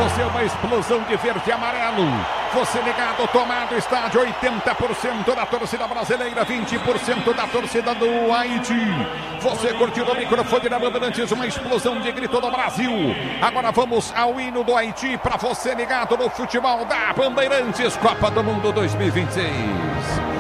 você uma explosão de verde e amarelo. Você ligado, tomado, estádio, 80% da torcida brasileira, 20% da torcida do Haiti. Você curtiu o microfone da Bandeirantes, uma explosão de grito do Brasil. Agora vamos ao hino do Haiti, para você ligado no futebol da Bandeirantes, Copa do Mundo 2026.